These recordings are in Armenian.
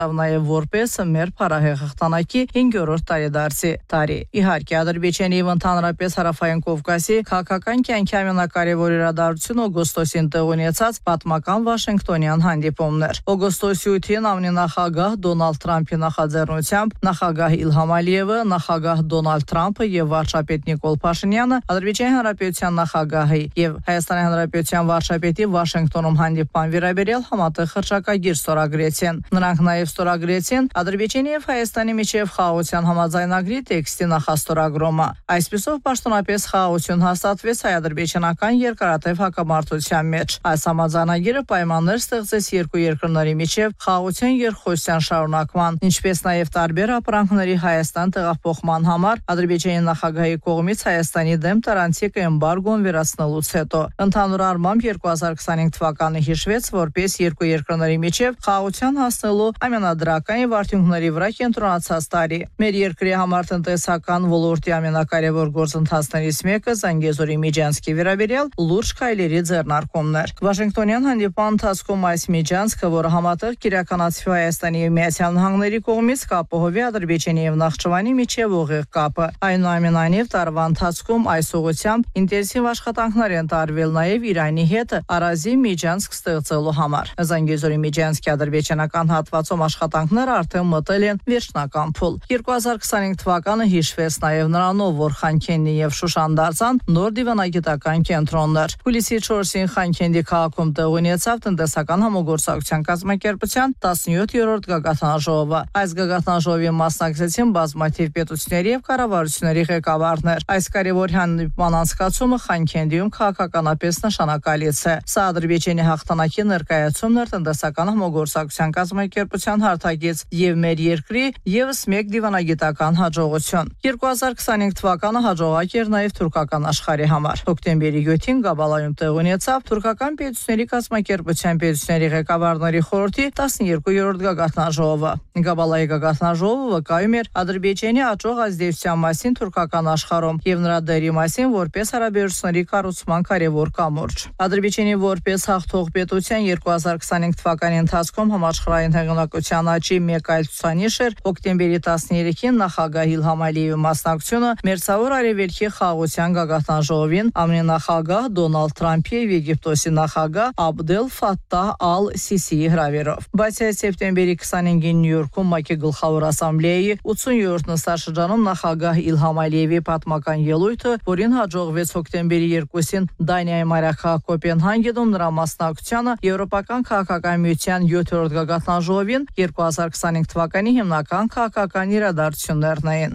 Նաև որպես մեր փառահեղեղտանակի 5-րդ տարեդարձի տարի։ Իհարկե, Ադրբեջանի եւ ընդհանրապես Հարավային Կովկասի քաղաքական կյանքի ամենակարևոր իրադարձությունը օգոստոսին տեղ ունեցած պատմական Վաշինգտոնյան հանդիպումներ։ Օգոստոսի 8-ին ԱՄՆ նախագահ Դոնալդ Թրամփի նախաձեռնությամբ նախագահ Իլհամ Ալիևը, նախագահ Դոնալդ Թրամփը եւ վարչապետ Նիկոլ Փաշինյանը Ադրբեջանի Հանրապետության նախագահի եւ Հայաստանի Հանրապետության վարչապետի Վաշինգտոնում հանդիպման վերաբերյալ համատեղ հռչակագիր ստորագրեցին։ Նրանք նաեւ ստորագրեցին Ադրբեջանի եւ Հայաստանի միջև խաղաղության համաձայնագրի տեքստի նախաստորագրումը։ Այսպիսով պաշտոնապես խաղաղություն հաստատվեց հայ-ադրբեջանական երկարատև հակամարտության մեջ։ Այս համաձայնագիրը պայմաններ ստեղծեց երկու երկրների միջև խաղաղության երկխոսության շարունակման, ինչպես նաեւ տարբեր ապրանքների Հայաստան տեղափոխման համար Ադրբեջանի նախագահի կողմից Հայաստանի դեմ տարանցիկ էմբարգոն վերացնելուց հետո։ Ընդհանուր առմամբ 2025 թվականը հիշվեց որպես երկու երկրների միջև խաղաղության հասնելու ամենադրական եւ արդյունքների վրա կենտրոնացած տարի։ Մեր երկրի համար տնտեսական ոլորտի ամենակարևոր գործընթացներից մեկը Զանգեզուրի Միջանցքի վերաբերյալ լուրջ քայլերի ձեռնարկումներ։ Վաշինգտոնյան հանդիպման ընթացքում այս միջանցքը, որը համատեղ կիրականացվի Հայաստանի եւ Միացյալ Նահանգների կողմից, կապահովի Ադրբեջանի եւ Նախճիվանի միջև ուղիղ կապը։ Այնուամենայնիվ տարվա ընթացքում այս ուղղությամբ ինտենսիվ աշխատանքներ են տարվել նաեւ Իրանի հետ առազի միջանցք ստեղծելու համար։ Զանգեզուրի Միջանցքի ադրբեջանական հատվածում աշխատանքները արդեն մտել են վերջնական փուլ։ 2025 թվականը հիշվեց նաեւ նրանով, որ Խանքենդի եւ Շուշան դարձան նոր դիվանագիտական կենտրոններ։ Հուլիսի 4-ին Խանքենդի քաղաքում տեղ ունեցավ տնտեսական համագործակցության կազմակերպության 17-րդ գագաթնաժողովը։ Այս գագաթնաժողովի մասնակցեցին բազմաթիվ պետությունների եւ կառավարությունների ղեկավարներ։ Այս կարևոր հանդիպման անցկացումը Խանքենդիում քաղաքականապես նշանակալից է։ Սա Ադրբեջանի հաղթանակի ներկայացումն էր տնտեսական համագործակցության կազմակերպության հարթակից եւ մեր երկրի եւս մեկ դիվանագիտական հաջողություն։ 2025 թվականը հաջողակ էր նաեւ թուրքական աշխարհի համար։ Հոկտեմբերի 7-ին Գաբալայում տեղ ունեցավ թուրքական պետությունների կազմակերպության պետությունների ղեկավարների խորհրդի 12-րդ գագաթնաժողովը։ Գաբալայի գագաթնաժողովը վկայում էր Ադրբեջանի աճող ազդեցության մասին թուրքական աշխարհում եւ նրա դերի մասին որպես հարաբերությունների կառուցման կարևոր կամուրջ։ Ադրբեջանի որպես հաղթող պետության 2025 թվականի ընթացքում համաշխարհային հեղինակության աճի մեկ այլ ցուցանիշ էր հոկտեմբերի 13-ին նախագահ Իլհամ Ալիևի մասնակցությունը Մերձավոր Արևելքի խաղաղության գագաթնաժողովին ԱՄՆ նախագահ Դոնալդ Թրամփի եւ Եգիպտոսի նախագահ Աբդել Ֆաթահ Ալ-Սիսիի հրավերով։ Բայց սեպտեմբերի 25-ին Նյու-Յորքում ՄԱԿ-ի գլխավոր ասամբլեայի 80-րդ նստաշրջանում նախագահ Իլհամ Ալիևի պատմական ելույթը, որին հաջողվեց հոկտեմբերի 2-ին Դանիայի մայրաքաղաք Կոպենհագենում նրա մասնակցությանը Եվրոպական քաղաքական միության 7-րդ գագաթնաժողովին 2025 թվականի հիմնական քաղաքական իրադարձություններն էին։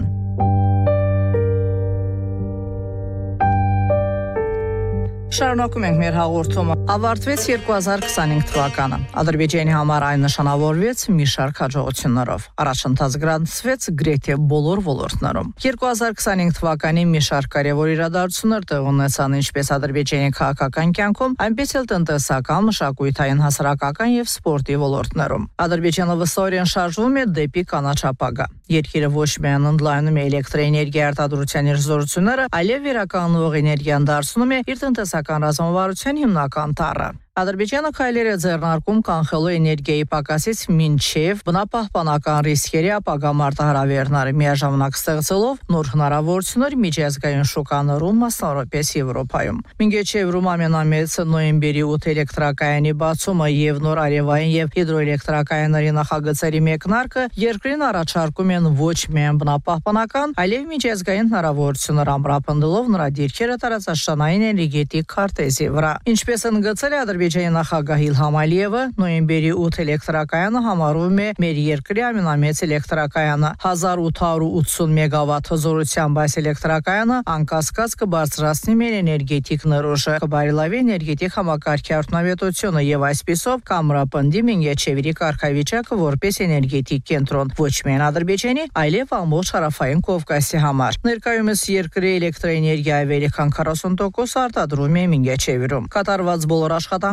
Շարունակում ենք մեր հաղորդումը։ Ավարտվեց 2025 թվականը։ Ադրբեջանի համար այն նշանավորվեց մի շարք հաջողություններով։ Առաջընթաց գրանցվեց գրեթե բոլոր ոլորտներում։ 2025 թվականի մի շարք կարևոր իրադարձություններ տեղ ունեցան ինչպես Ադրբեջանի քաղաքական կյանքում, այնպես էլ տնտեսական, մշակութային, հասարակական եւ սպորտի ոլորտներում։ Ադրբեջանը վստահորեն շարժվում է դեպի կանաչ ապագա։ Երկիրը ոչ միայն ընդլայնում է էլեկտրաէներգիա արտադրության իր զորությունները, այլև վերականգնվող էներգիան դարձնում է իր տնտեսական ռազմավարության հիմնական տառը։ Ադրբեջանը քայլեր է ձեռնարկում կանխելու էներգիայի պակասից մինչև բնապահպանական ռիսկերի ապագա մարտահրավերները, միաժամանակ ստեղծելով նոր հնարավորություններ միջազգային շուկաներում, մասնավորապես Եվրոպայում։ Մինչեւ ամենամեծ նոյեմբերի 8 էլեկտրակայանի բացումը եւ նոր արևային եւ հիդրոէլեկտրակայանների նախագծերի մեկնարկը երկրին առաջարկում են ոչ միայն բնապահպանական, այլև միջազգային հնարավորություններ ամրապնդելով նրա դիրքերը տարածաշրջանային էներգետիկ քարտեզի վրա։ Ինչպես ընդգծել է Ադրբեջանի նախագահ Իլհամ Ալիևը, նոյեմբերի 8 էլեկտրակայանը համարվում է մեր երկրի ամենամեծ էլեկտրակայանը։ 1880 մեգավատ հզորությամբ այս էլեկտրակայանը անկասկած կբարձրացնի մեր էներգետիկ ներուժը, կբարելավի էներգետիկ համակարգի արդյունավետությունը եւ այսպիսով կամրապնդի Մինգեչևիրի կարգավիճակը որպես էներգետիկ կենտրոն ոչ միայն Ադրբեջանի, այլև ամբողջ Հարավային Կովկասի համար։ Ներկայումս երկրի էլեկտրաէներգիայի ավելի քան 40% արտադրում է Մինգեչևիրում։ Կատարված բոլոր աշխատանքները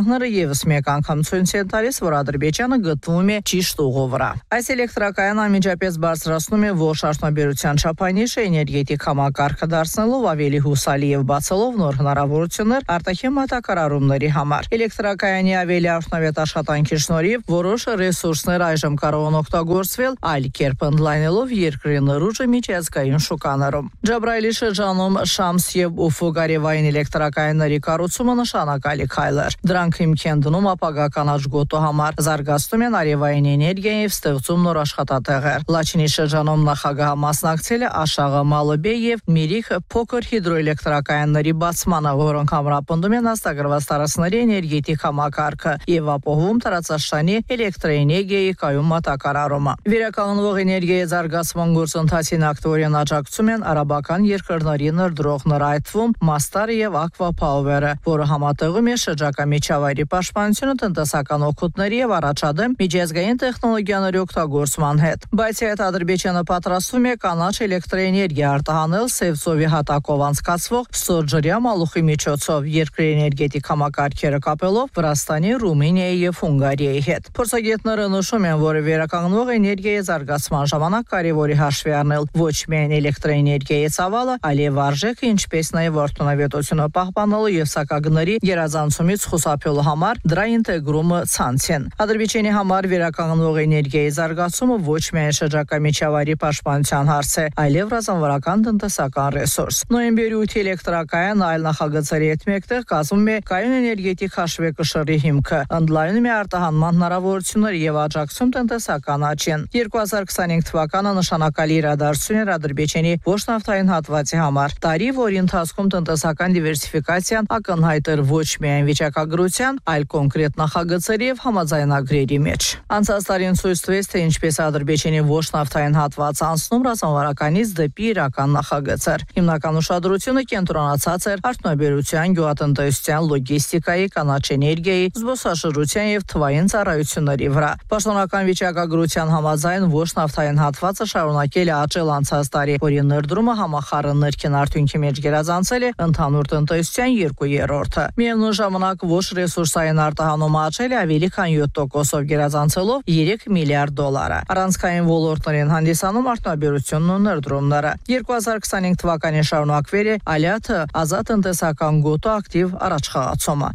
ցանկները եւս մեկ անգամ ցույց են տալիս, որ Ադրբեջանը գտնվում է ճիշտ ուղու վրա։ Այս էլեկտրակայանը անմիջապես բարձրացնում է ողջ արդյունաբերության չափանիշը էներգետիկ համակարգը դարձնելով ավելի հուսալի եւ բացելով նոր հնարավորություններ արտաքին մատակարարումների համար։ Էլեկտրակայանի ավելի արդյունավետ աշխատանքի շնորհիվ որոշ ռեսուրսներ այժմ կարող են օգտագործվել այլ կերպ ընդլայնելով երկրի նորույթը միջազգային շուկաներում։ Ջաբրայելի շրջանում Շամս եւ Ուֆու գարեվային էլեկտրակայանների կառուցումը նշանակալի քայլ է։ Դրանք հիմք են դնում ապագա կանաչ գոտու համար, զարգացնում են արևային էներգիան եւ ստեղծում նոր աշխատատեղեր։ Լաչինի շրջանում նախագահը մասնակցել է Աշաղը, Մալոբե եւ Միրիք փոքր հիդրոէլեկտրակայանների բացմանը, որոնք ամրապնդում են աստագրված տարածքների էներգետիկ համակարգը եւ ապահովում տարածաշրջանի էլեկտրաէներգիայի կայուն մատակարարումը։ Վերականգնվող էներգիայի զարգացման գործընթացին ակտիվորեն աջակցում են արաբական երկրների ներդրողները, այդ թվում Մաստար եւ Ակվա Փաուերը, որը համատեղում է շրջակա միջավայրի պաշտպանությունը, տնտեսական օգուտների եւ առաջադեմ միջազգային տեխնոլոգիաների օգտագործման հետ։ Բայց այդ Ադրբեջանը պատրաստվում է կանաչ էլեկտրաէներգիա արտահանել Սևծովի հատակով անցկացվող ստորջրյա մալուխի միջոցով երկրի էներգետիկ համակարգերը կապելով Վրաստանի, Ռումինիայի եւ Հունգարիայի հետ։ Փորձագետները նշում են, որ վերականգնվող էներգիայի զարգացման ժամանակ կարևոր է հաշվի առնել ոչ միայն էլեկտրաէներգիայի ծավալը, այլև արժեքը, ինչպես նաեւ արդյունավետությունը պահպանելու եւ սակագների գերազանցումից խուսափելու համար դրա ինտեգրումը ցանց են։ Ադրբեջանի համար վերականգնվող էներգիայի զարգացումը ոչ միայն շրջակա միջավայրի պաշտպանության հարց է, այլև ռազմավարական տնտեսական ռեսուրս։ Նոյեմբերի 8-ի էլեկտրակայանն այլ նախագծերի հետ մեկտեղ կազմում է կայուն էներգետիկ հաշվեկշռի հիմքը, ընդլայնում է արտահանման հնարավորությունները եւ աջակցում տնտեսական աճին։ 2025 թվականը նշանակալի իրադարձություն էր Ադրբեջանի ոչ նավթային հատվածի համար։ Տարի, որի ընթացքում տնտեսական դիվերսիֆիկացիան ակնհայտ էր ոչ միայն վիճակագրության, այլ կոնկրետ նախագծերի եւ համաձայնագրերի մեջ։ Անցած տարին ցույց տվեց, թե ինչպես Ադրբեջանի ոչ նավթային հատվածը անցնում ռազմավարականից դեպի իրական նախագծեր։ Հիմնական ուշադրությունը կենտրոնացած էր արդյունաբերության, գյուղատնտեսության, լոգիստիկայի, կանաչ էներգիայի, զբոսաշրջության եւ թվային ծառայությունների վրա։ Պաշտոնական վիճակագրության համաձայն ոչ նավթային հատվածը շարունակել է աճել անցած տարի, որի ներդրումը համախառն ներքին արդյունքի մեջ գերազանցել է ընդհանուր տնտեսության 2/3-ը։ Միևնույն ժամանակ ոչ ռեսուրսային արտահանումը աճել է ավելի քան 7%-ով գերազանցելով $3 միլիարդ։ Առանցքային ոլորտներին հանդիսանում արդյունաբերությունն ու ներդրումները։ 2025 թվականին շարունակվել է ալյաթը ազատ տնտեսական գոտու ակտիվ առաջխաղացումը։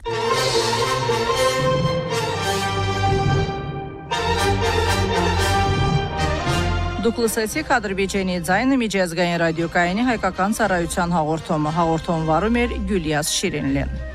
Դուք լսեցիք Ադրբեջանի ձայնը միջազգային ռադիոկայանի հայկական ծառայության հաղորդումը։ Հաղորդում վարում էր Գյուլիաս Շիրինլին։